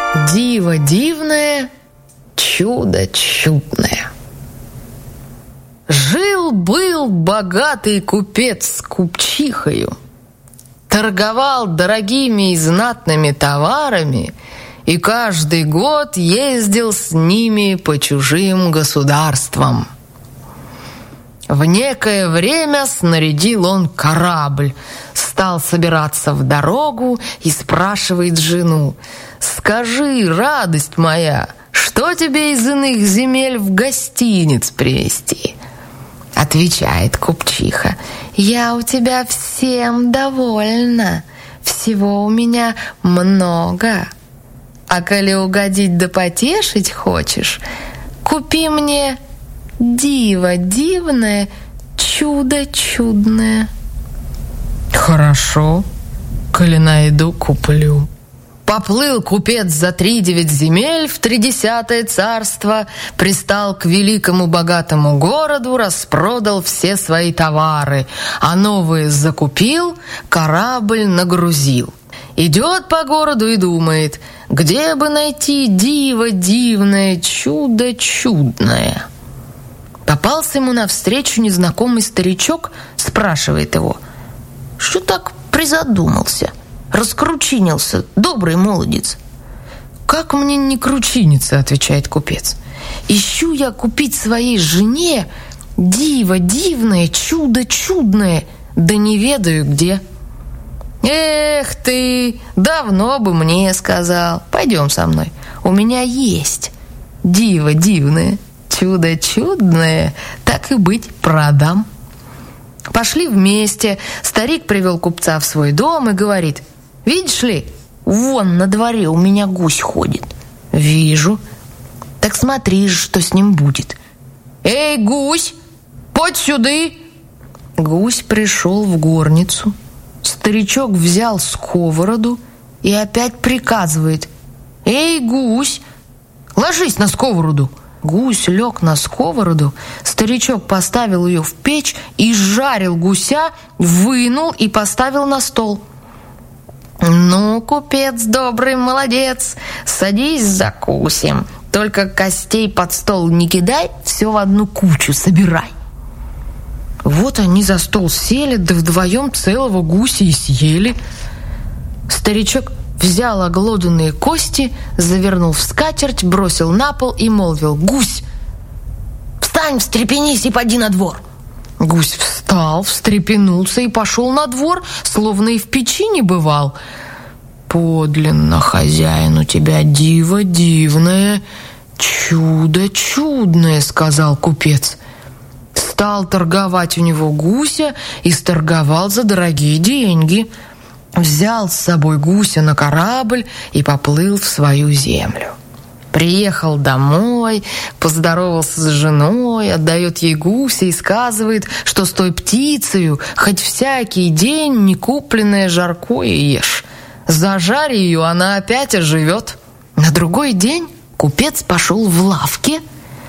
Диво дивное, чудо чудное. Жил-был богатый купец с купчихою, торговал дорогими и знатными товарами и каждый год ездил с ними по чужим государствам. В некое время снарядил он корабль, стал собираться в дорогу и спрашивает жену: «Скажи, радость моя, что тебе из иных земель в гостиниц привезти?» Отвечает купчиха: «Я у тебя всем довольна, всего у меня много. А коли угодить да потешить хочешь, купи мне диво дивное, чудо чудное». «Хорошо, коли найду, куплю». Поплыл купец за 3-9 земель в 30-е царство, пристал к великому богатому городу, распродал все свои товары, а новые закупил, корабль нагрузил. Идет по городу и думает, где бы найти диво дивное, чудо чудное. Попался ему навстречу незнакомый старичок, спрашивает его: «Что так призадумался? Раскручинился, добрый молодец». «Как мне не кручиниться?» — отвечает купец. «Ищу я купить своей жене диво дивное, чудо чудное, да не ведаю где». «Эх ты, давно бы мне сказал. Пойдем со мной, у меня есть диво дивное, чудо чудное, так и быть, продам». Пошли вместе. Старик привел купца в свой дом и говорит: «Видишь ли, вон на дворе у меня гусь ходит». «Вижу». «Так смотри же, что с ним будет». «Эй, гусь, подь сюды!» Гусь пришел в горницу. Старичок взял сковороду и опять приказывает: «Эй, гусь, ложись на сковороду». Гусь лег на сковороду, старичок поставил ее в печь и жарил гуся, вынул и поставил на стол. «Ну, купец добрый, молодец, садись закусим, только костей под стол не кидай, все в одну кучу собирай». Вот они за стол сели, да вдвоем целого гуся и съели. Старичок взял оглоданные кости, завернул в скатерть, бросил на пол и молвил: «Гусь, встань, встрепенись и поди на двор». Гусь встал, встрепенулся и пошел на двор, словно и в печи не бывал. «Подлинно, хозяин, у тебя диво дивное, чудо чудное», — сказал купец. Стал торговать у него гуся и сторговал за дорогие деньги. Взял с собой гуся на корабль и поплыл в свою землю. Приехал домой, поздоровался с женой, отдает ей гуся и сказывает, что с той птицею хоть всякий день некупленное жаркое ешь. Зажарь ее, она опять оживет. На другой день купец пошел в лавке,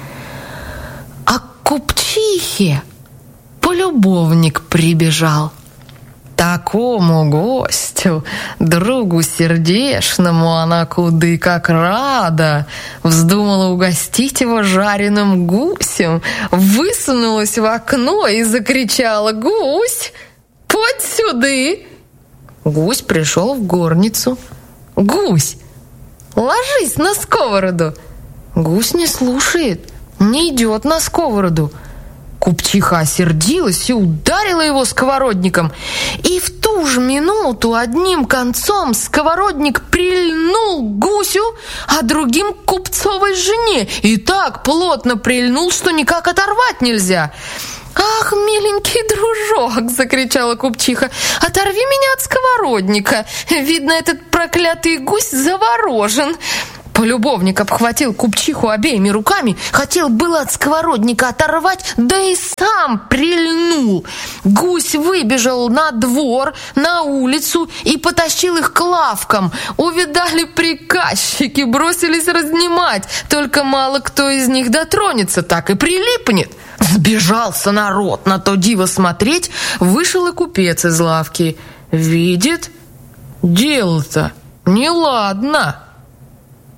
а к купчихе полюбовник прибежал. Такому гостю, другу сердечному, она куды как рада. Вздумала угостить его жареным гусем, высунулась в окно и закричала: «Гусь, подь сюды!» Гусь пришел в горницу. «Гусь, ложись на сковороду!» Гусь не слушает, не идет на сковороду. Купчиха осердилась и ударила его сковородником. И в ту же минуту одним концом сковородник прильнул к гусю, а другим к купцовой жене. И так плотно прильнул, что никак оторвать нельзя. «Ах, миленький дружок!» — закричала купчиха. «Оторви меня от сковородника! Видно, этот проклятый гусь заворожен!» Полюбовник обхватил купчиху обеими руками, хотел было от сковородника оторвать, да и сам прильнул. Гусь выбежал на двор, на улицу и потащил их к лавкам. Увидали приказчики, бросились разнимать, только мало кто из них дотронется, так и прилипнет. Сбежался народ на то диво смотреть, вышел и купец из лавки. Видит, дело-то неладно.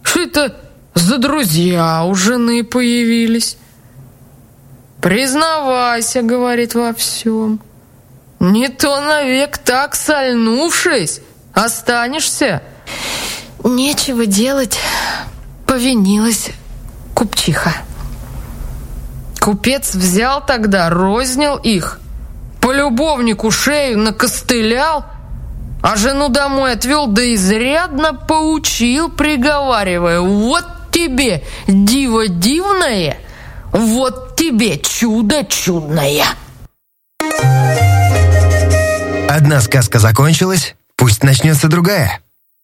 Что это за друзья у жены появились? Признавайся, говорит, во всем. Не то навек так сольнувшись останешься. Нечего делать, повинилась купчиха. Купец взял тогда, рознил их, по любовнику шею накостылял, а жену домой отвел, да изрядно поучил, приговаривая: вот тебе диво дивное, вот тебе чудо чудное. Одна сказка закончилась, пусть начнется другая.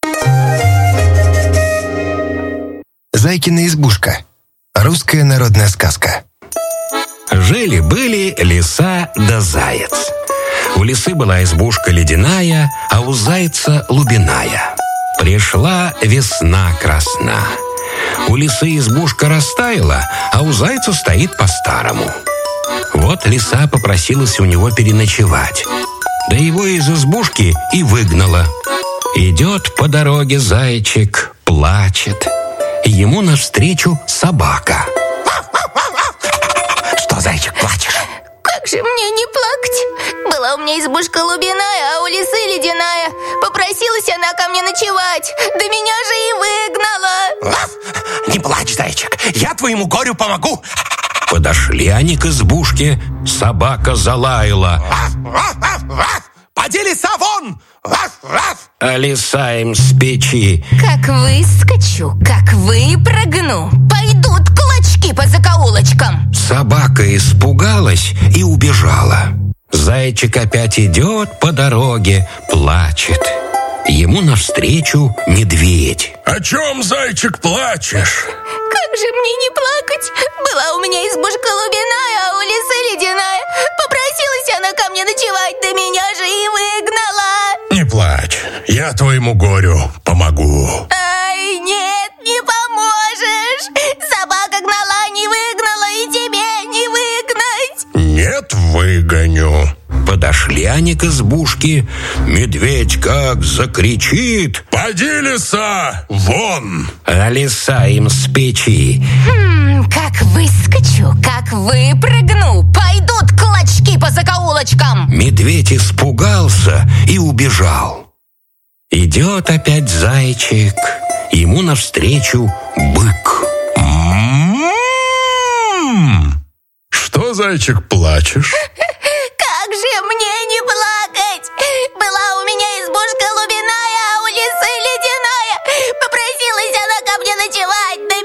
Зайкина избушка. Русская народная сказка. Жили-были лиса да заяц. У лисы была избушка ледяная, а у зайца лубиная. Пришла весна красна. У лисы избушка растаяла, а у зайца стоит по-старому. Вот лиса попросилась у него переночевать. Да его из избушки и выгнала. Идет по дороге зайчик, плачет. Ему навстречу собака. Что, зайчик, плачешь? Как же мне не плакать? Была у меня избушка лубиная, а у лисы ледяная. Попросилась она ко мне ночевать, да меня же и выгнала. Не плачь, зайчик, я твоему горю помогу. Подошли они к избушке, собака залаяла. Поди, лиса, вон! А лиса им с печи: как выскочу, как выпрыгну, пойдут клочки по закоулочкам. Собака испугалась и убежала. Зайчик опять идет по дороге, плачет. Ему навстречу медведь. О чем, зайчик, плачешь? Как же мне не плакать? Была у меня избушка лубиная, а у лисы ледяная. Попросилась она ко мне ночевать, да меня же и выгнала. Не плачь, я твоему горю помогу. Ай, нет, не поможешь. Собака гнала, не выгнала, и тебе не выгнать. Нет, выгоню. Подошли они к избушке. Медведь как закричит: поди, лиса, вон! А лиса им с печи: как выскочу, как выпрыгну, пойдут клочки по закоулочкам. Медведь испугался и убежал. Идет опять зайчик, ему навстречу бык. Что, зайчик, плачешь? Как же мне не плакать? Была у меня избушка лубиная, а у лисы ледяная. Попросилась она ко мне ночевать, да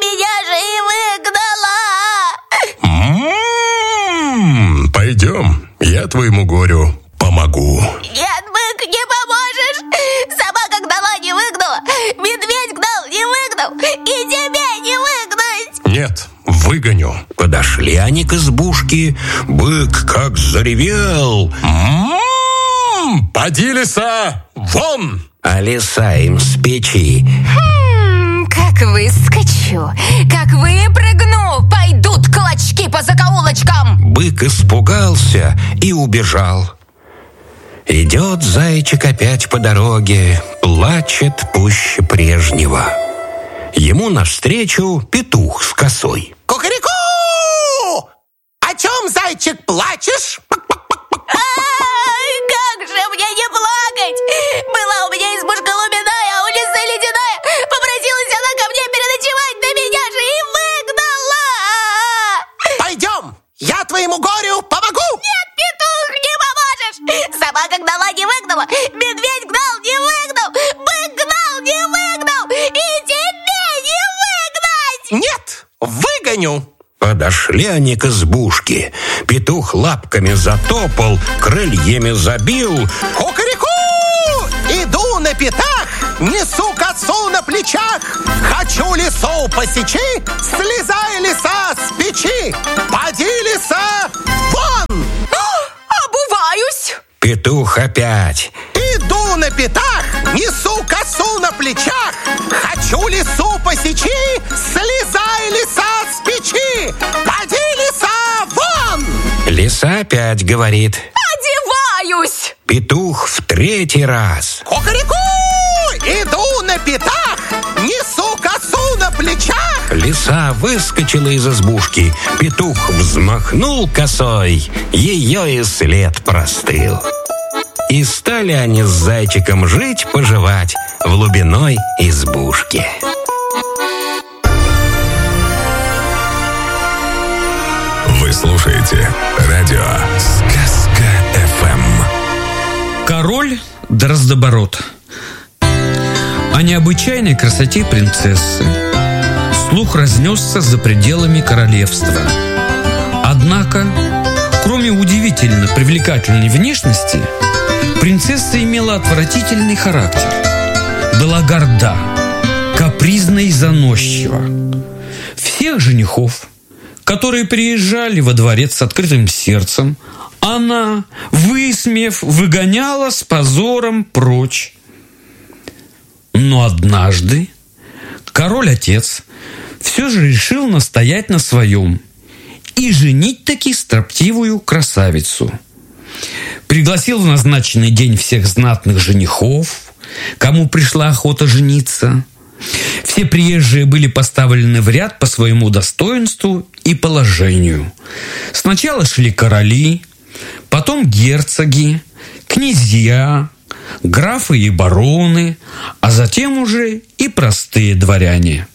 меня же и выгнала. Пойдем, я твоему горю помогу. Нет, бык, не поможешь. Собака гнала, не выгнала. Медведь гнал, не выгнал. И тебе не выгнать. Нет, выгоню. Подошли они к избушке. Бык как заревел: поди, лиса, вон! А лиса им с печи: как выскочу, как выпрыгну, пойдут клочки по закоулочкам. Бык испугался и убежал. Идет зайчик опять по дороге, плачет пуще прежнего. Ему навстречу петух с косой. Кукареку! О чем, зайчик, плачешь? Ай, как же мне не плакать? Была у меня избушка лубиная, а у лисы ледяная. Попросилась она ко мне переночевать, да меня же и выгнала. Пойдем, я твоему горю помогу. Нет, петух, не поможешь. Собака гнала, не выгнала. Медведь гнал, не выгнал. Бык гнал, не выгнал. И тебе не выгнать. Нет, выгоню. Подошли они к избушке. Петух лапками затопал, крыльями забил. Кукареку! Иду на пятах, несу к отцу на плечах. Хочу лису посечи, слезай, лиса, с печи. Поди, лиса, вон! Обуваюсь. Петух опять: Иду на пятах, несу косу на плечах. Хочу лису посечи, слезай, лиса, с печи. Поди, лиса, вон! Лиса опять говорит: Одеваюсь. Петух в третий раз: Кукареку! Иду на пятах, несу косу на выскочила из избушки. Петух взмахнул косой, ее и след простыл. И стали они с зайчиком жить-поживать в Лубиной избушке. Вы слушаете радио Сказка-ФМ. Король Дроздобород. О необычайной красоте принцессы слух разнесся за пределами королевства. Однако, кроме удивительно привлекательной внешности, принцесса имела отвратительный характер. Была горда, капризна и заносчива. Всех женихов, которые приезжали во дворец с открытым сердцем, она, высмеяв, выгоняла с позором прочь. Но однажды король-отец все же решил настоять на своем и женить таки строптивую красавицу. Пригласил в назначенный день всех знатных женихов, кому пришла охота жениться. Все приезжие были поставлены в ряд по своему достоинству и положению. Сначала шли короли, потом герцоги, князья, графы и бароны, а затем уже и простые дворяне.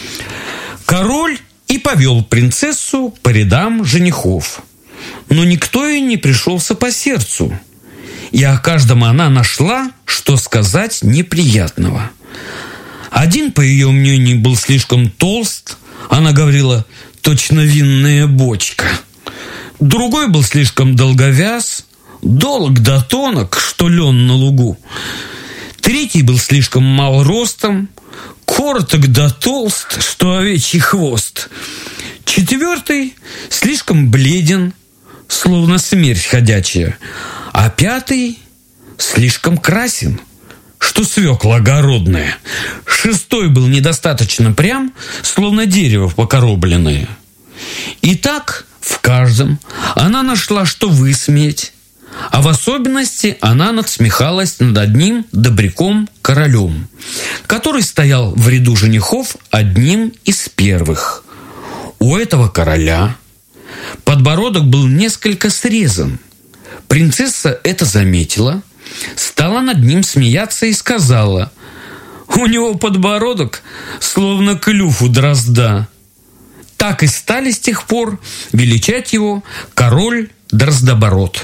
Король и повел принцессу по рядам женихов. Но никто ей не пришелся по сердцу, и о каждом она нашла, что сказать неприятного. Один, по ее мнению, был слишком толст, она говорила «точно винная бочка». Другой был слишком долговяз, долг да тонок, что лен на лугу. Третий был слишком мал ростом, короток да толст, что овечий хвост. Четвертый слишком бледен, словно смерть ходячая, а пятый слишком красен, что свекла огородная. Шестой был недостаточно прям, словно дерево покоробленное. И так в каждом она нашла, что высмеять, а в особенности она надсмехалась над одним добряком-королем, который стоял в ряду женихов одним из первых. У этого короля подбородок был несколько срезан. Принцесса это заметила, стала над ним смеяться и сказала: «У него подбородок, словно клюв у дрозда». Так и стали с тех пор величать его король Дроздобород.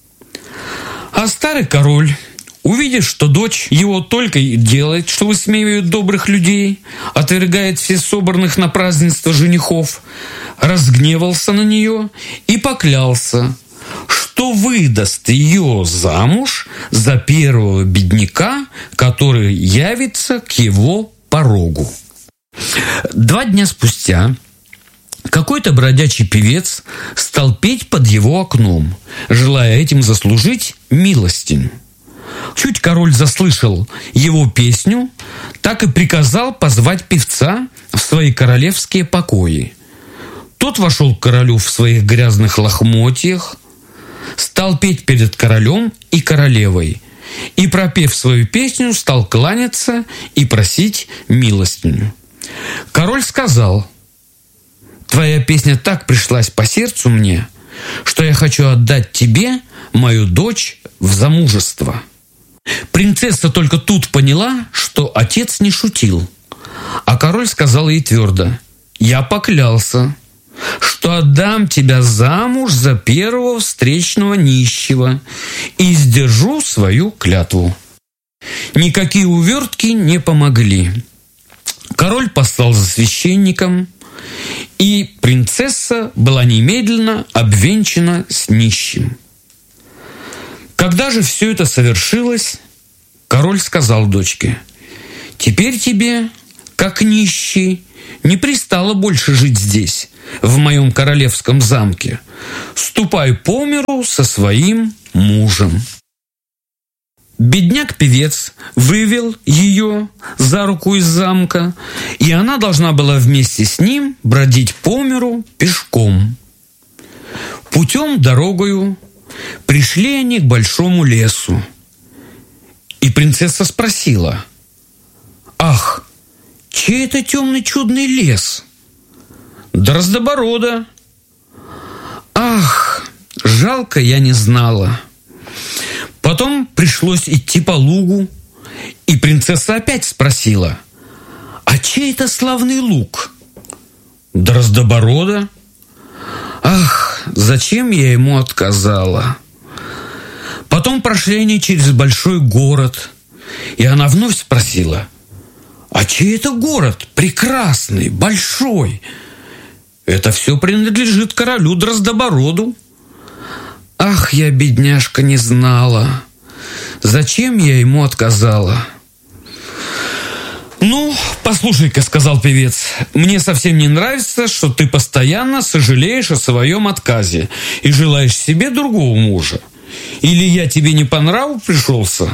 А старый король, увидев, что дочь его только и делает, что высмеивает добрых людей, отвергает все собранных на празднество женихов, разгневался на нее и поклялся, что выдаст ее замуж за первого бедняка, который явится к его порогу. 2 дня спустя какой-то бродячий певец стал петь под его окном, желая этим заслужить милостиню. Чуть король заслышал его песню, так и приказал позвать певца в свои королевские покои. Тот вошел к королю в своих грязных лохмотьях, стал петь перед королем и королевой, и, пропев свою песню, стал кланяться и просить милостиню. Король сказал: «Твоя песня так пришлась по сердцу мне, что я хочу отдать тебе мою дочь в замужество». Принцесса только тут поняла, что отец не шутил, а король сказал ей твердо: «Я поклялся, что отдам тебя замуж за первого встречного нищего и сдержу свою клятву». Никакие увертки не помогли. Король послал за священником, и принцесса была немедленно обвенчана с нищим. Когда же все это совершилось, король сказал дочке: «Теперь тебе, как нищий, не пристало больше жить здесь, в моем королевском замке. Ступай по миру со своим мужем». Бедняк-певец вывел ее за руку из замка, и она должна была вместе с ним бродить по миру пешком. Путем, дорогою пришли они к большому лесу, и принцесса спросила: «Ах, чей это темный чудный лес?» Дроздоборода. Ах, жалко, я не знала. Потом пришлось идти по лугу, и принцесса опять спросила: «А чей это славный луг?» «Дроздоборода». Ах, зачем я ему отказала? Потом прошли они через большой город, и она вновь спросила: «А чей это город? Прекрасный, большой». «Это все принадлежит королю Дроздобороду». Ах, я, бедняжка, не знала. Зачем я ему отказала? «Ну, послушай-ка», — сказал певец, — «мне совсем не нравится, что ты постоянно сожалеешь о своем отказе и желаешь себе другого мужа. Или я тебе не по нраву пришелся?»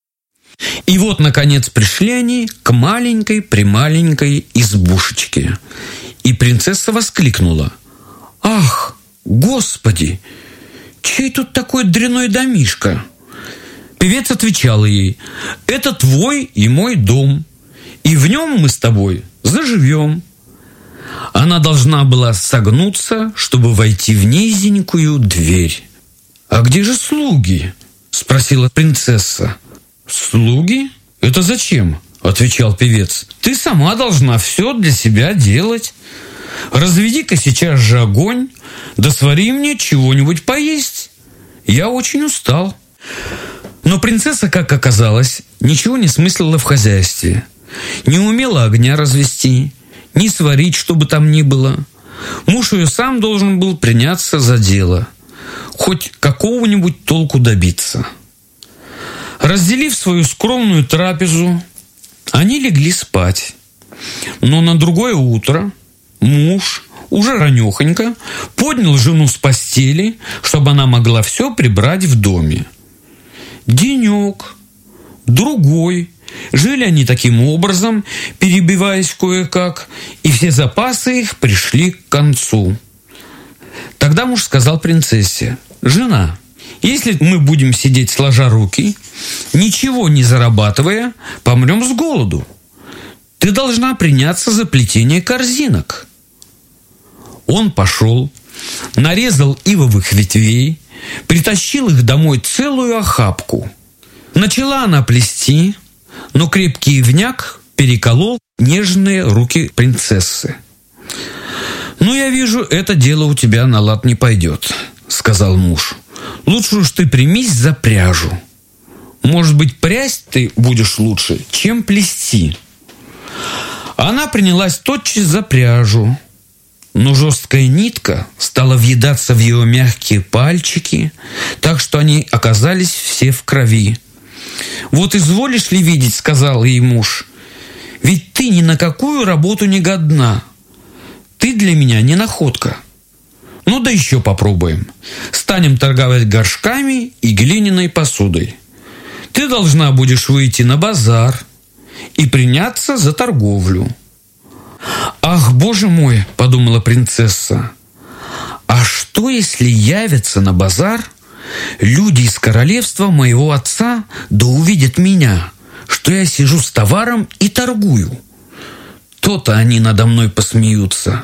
И вот, наконец, пришли они к маленькой-прималенькой избушечке. И принцесса воскликнула: «Ах, Господи, чей тут такой дряной домишко?» Певец отвечал ей: «Это твой и мой дом, и в нем мы с тобой заживем». Она должна была согнуться, чтобы войти в низенькую дверь. «А где же слуги?» — спросила принцесса. «Слуги? Это зачем?» — отвечал певец. «Ты сама должна все для себя делать. Разведи-ка сейчас же огонь, да свари мне чего-нибудь поесть. Я очень устал». Но принцесса, как оказалось, ничего не смыслила в хозяйстве. Не умела огня развести, ни сварить, что бы там ни было. Муж ее сам должен был приняться за дело, хоть какого-нибудь толку добиться. Разделив свою скромную трапезу, они легли спать. Но на другое утро муж, уже ранехонько, поднял жену с постели, чтобы она могла все прибрать в доме. Денек, другой, жили они таким образом, перебиваясь кое-как, и все запасы их пришли к концу. Тогда муж сказал принцессе: «Жена, если мы будем сидеть сложа руки, ничего не зарабатывая, помрем с голоду. Ты должна приняться за плетение корзинок». Он пошел, нарезал ивовых ветвей, притащил их домой целую охапку. Начала она плести, но крепкий ивняк переколол нежные руки принцессы. «Ну, я вижу, это дело у тебя на лад не пойдет», — сказал муж. «Лучше уж ты примись за пряжу. Может быть, прясть ты будешь лучше, чем плести». Она принялась тотчас за пряжу, но жесткая нитка стала въедаться в ее мягкие пальчики, так что они оказались все в крови. «Вот изволишь ли видеть, — сказал ей муж, — ведь ты ни на какую работу не годна. Ты для меня не находка. Ну да еще попробуем. Станем торговать горшками и глиняной посудой. Ты должна будешь выйти на базар и приняться за торговлю». «Ах, боже мой, — подумала принцесса, — а что, если явятся на базар люди из королевства моего отца, да увидят меня, что я сижу с товаром и торгую? То-то они надо мной посмеются».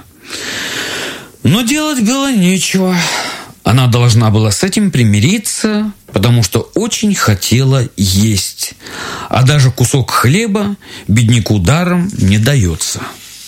Но делать было нечего. Она должна была с этим примириться, потому что очень хотела есть, а даже кусок хлеба бедняку даром не дается.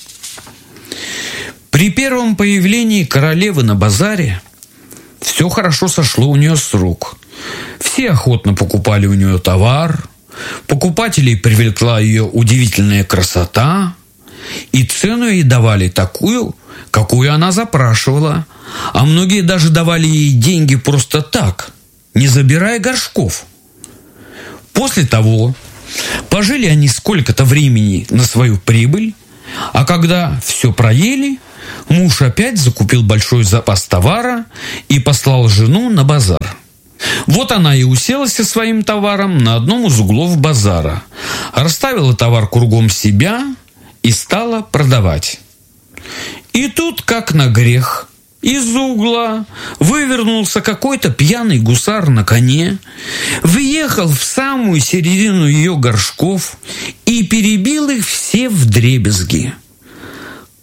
При первом появлении королевы на базаре все хорошо сошло у нее с рук. Все охотно покупали у нее товар, покупателей привлекла ее удивительная красота, и цену ей давали такую, какую она запрашивала, а многие даже давали ей деньги просто так, не забирая горшков. После того пожили они сколько-то времени на свою прибыль, а когда все проели, муж опять закупил большой запас товара и послал жену на базар. Вот она и уселась со своим товаром на одном из углов базара, расставила товар кругом себя и стала продавать. И тут, как на грех, из угла вывернулся какой-то пьяный гусар на коне, въехал в самую середину ее горшков и перебил их все вдребезги.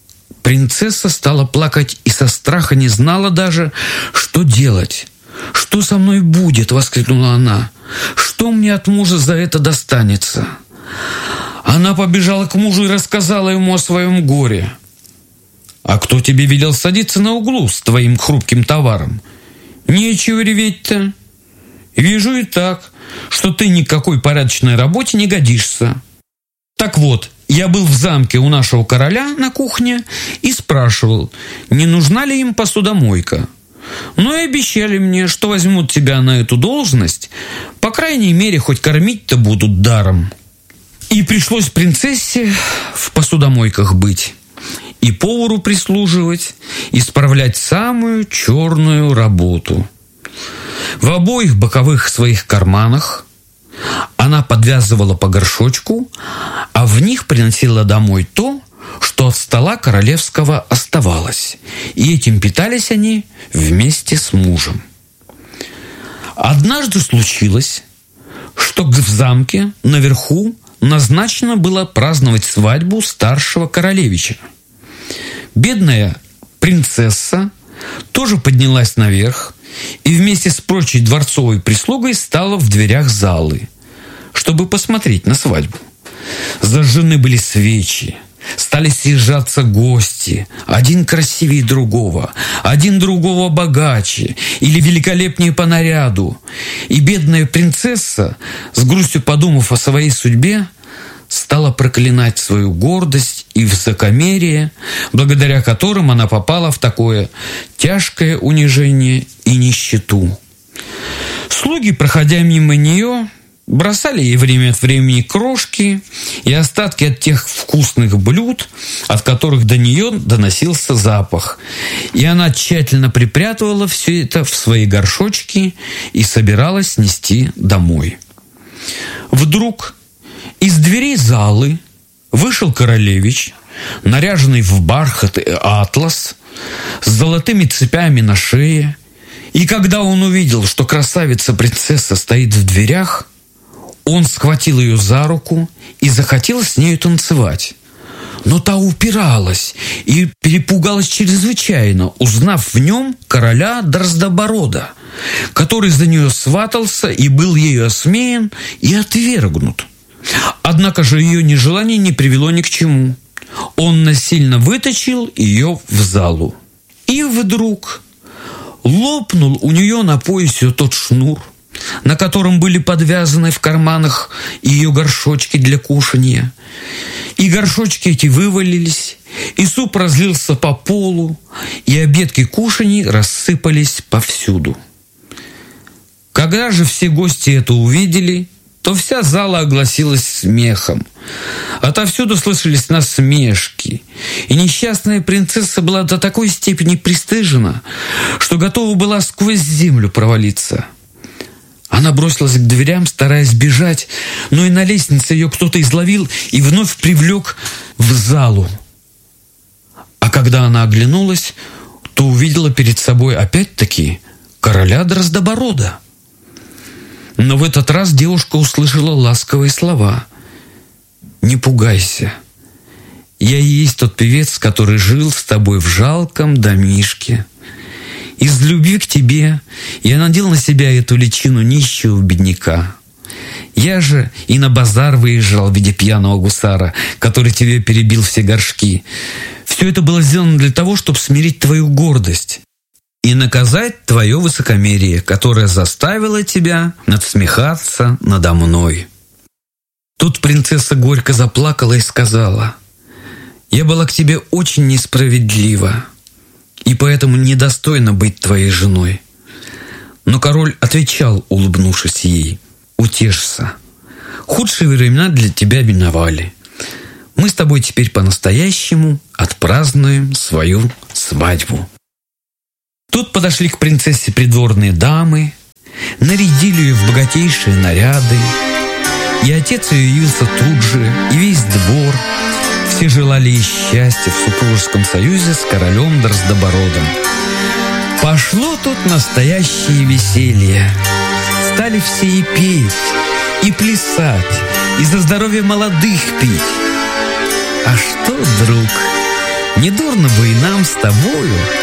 Принцесса стала плакать и со страха не знала даже, что делать. «Что со мной будет?» — воскликнула она. «Что мне от мужа за это достанется?» Она побежала к мужу и рассказала ему о своем горе. «А кто тебе велел садиться на углу с твоим хрупким товаром? Нечего реветь-то. Вижу и так, что ты ни к какой порядочной работе не годишься. Так вот, я был в замке у нашего короля на кухне и спрашивал, не нужна ли им посудомойка. Но и обещали мне, что возьмут тебя на эту должность, по крайней мере, хоть кормить-то будут даром. И пришлось принцессе в посудомойках быть, и повару прислуживать, и справлять самую черную работу. В обоих боковых своих карманах она подвязывала по горшочку, а в них приносила домой то, что от стола королевского оставалось, и этим питались они вместе с мужем. Однажды случилось, что в замке наверху назначено было праздновать свадьбу старшего королевича. Бедная принцесса тоже поднялась наверх и вместе с прочей дворцовой прислугой стала в дверях залы, чтобы посмотреть на свадьбу. Зажжены были свечи, стали съезжаться гости, один красивее другого, один другого богаче или великолепнее по наряду. И бедная принцесса, с грустью подумав о своей судьбе, стала проклинать свою гордость и высокомерие, благодаря которым она попала в такое тяжкое унижение и нищету. Слуги, проходя мимо нее, бросали ей время от времени крошки и остатки от тех вкусных блюд, от которых до нее доносился запах. И она тщательно припрятывала все это в свои горшочки и собиралась нести домой. Вдруг из дверей залы вышел королевич, наряженный в бархат и атлас, с золотыми цепями на шее. И когда он увидел, что красавица-принцесса стоит в дверях, он схватил ее за руку и захотел с нею танцевать. Но та упиралась и перепугалась чрезвычайно, узнав в нем короля Дроздоборода, который за нее сватался и был ею осмеян и отвергнут. Однако же ее нежелание не привело ни к чему. Он насильно вытащил ее в залу. И вдруг лопнул у нее на поясе тот шнур, на котором были подвязаны в карманах ее горшочки для кушанья. И горшочки эти вывалились, и суп разлился по полу, и обедки кушаний рассыпались повсюду. Когда же все гости это увидели, то вся зала огласилась смехом. Отовсюду слышались насмешки, и несчастная принцесса была до такой степени пристыжена, что готова была сквозь землю провалиться. Она бросилась к дверям, стараясь бежать, но и на лестнице ее кто-то изловил и вновь привлек в залу. А когда она оглянулась, то увидела перед собой опять-таки короля Дроздоборода. Но в этот раз девушка услышала ласковые слова. «Не пугайся. Я и есть тот певец, который жил с тобой в жалком домишке. Из любви к тебе я надел на себя эту личину нищего бедняка. Я же и на базар выезжал в виде пьяного гусара, который тебе перебил все горшки. Все это было сделано для того, чтобы смирить твою гордость и наказать твое высокомерие, которое заставило тебя надсмехаться надо мной». Тут принцесса горько заплакала и сказала: «Я была к тебе очень несправедлива, и поэтому недостойна быть твоей женой». Но король отвечал, улыбнувшись ей: «Утешься. Худшие времена для тебя миновали. Мы с тобой теперь по-настоящему отпразднуем свою свадьбу». Тут подошли к принцессе придворные дамы, нарядили ее в богатейшие наряды, и отец ее явился тут же, и весь двор. Все желали ей счастья в супружеском союзе с королем Дроздобородом. Пошло тут настоящее веселье. Стали все и петь, и плясать, и за здоровье молодых пить. А что, друг, недурно бы и нам с тобою